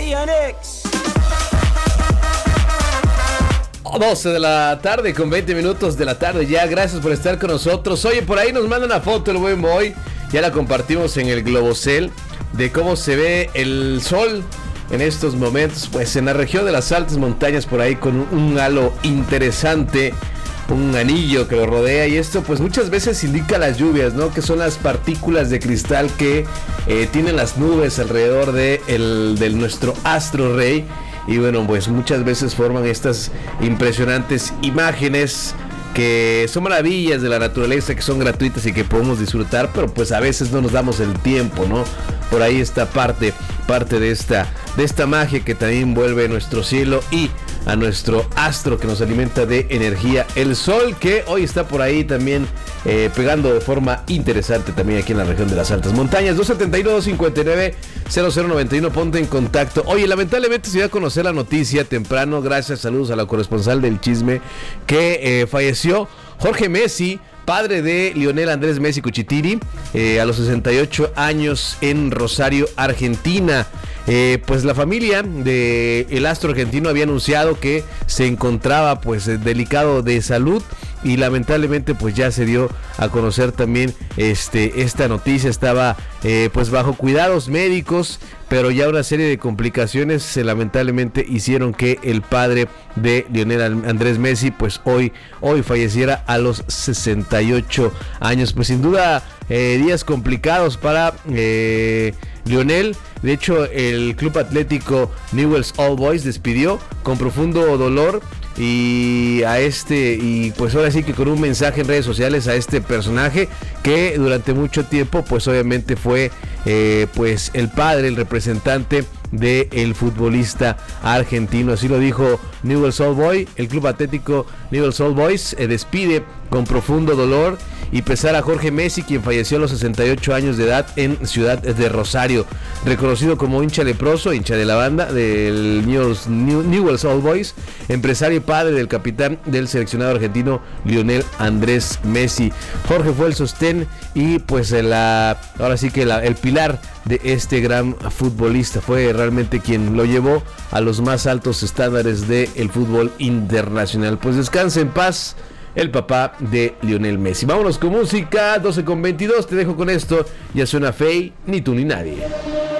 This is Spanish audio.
12 de la tarde con 20 minutos de la tarde ya. Gracias por estar con nosotros. Oye, por ahí nos manda una foto el buen Boy. Ya la compartimos en el Globocel de cómo se ve el sol en estos momentos, pues en la región de las altas montañas, por ahí con un halo interesante, un anillo que lo rodea, y esto pues muchas veces indica las lluvias, ¿no? Que son las partículas de cristal que tienen las nubes alrededor de nuestro astro rey. Y bueno, pues muchas veces forman estas impresionantes imágenes que son maravillas de la naturaleza, que son gratuitas y que podemos disfrutar, pero pues a veces no nos damos el tiempo, ¿no? Por ahí está parte de esta magia que también envuelve nuestro cielo y a nuestro astro que nos alimenta de energía, el sol, que hoy está por ahí también pegando de forma interesante también aquí en la región de las altas montañas. 271-259-0091, ponte en contacto. Oye, lamentablemente se dio a conocer la noticia temprano, gracias, saludos a la corresponsal del chisme, que falleció Jorge Messi, padre de Lionel Andrés Messi Cuchitiri, a los 68 años en Rosario, Argentina. Pues la familia del astro argentino había anunciado que se encontraba pues delicado de salud, y lamentablemente pues ya se dio a conocer también esta noticia. Estaba pues bajo cuidados médicos, pero ya una serie de complicaciones lamentablemente hicieron que el padre de Lionel Andrés Messi pues hoy falleciera a los 68 años. Pues sin duda días complicados para Lionel. De hecho, el Club Atlético Newell's Old Boys despidió con profundo dolor y pues ahora sí que con un mensaje en redes sociales a este personaje que durante mucho tiempo pues obviamente fue pues el padre, el representante del futbolista argentino. Así lo dijo Newell's Old Boys. El Club Atlético Newell's Old Boys despide con profundo dolor y pesar a Jorge Messi, quien falleció a los 68 años de edad en Ciudad de Rosario. Reconocido como hincha leproso, hincha de la banda del Newell's Old Boys, empresario y padre del capitán del seleccionado argentino Lionel Andrés Messi. Jorge fue el sostén y pues ahora sí que el pilar de este gran futbolista. Fue realmente quien lo llevó a los más altos estándares del fútbol internacional. Pues descanse en paz el papá de Lionel Messi. Vámonos con música, 12:22, te dejo con esto. Ya suena Fey, ni tú ni nadie.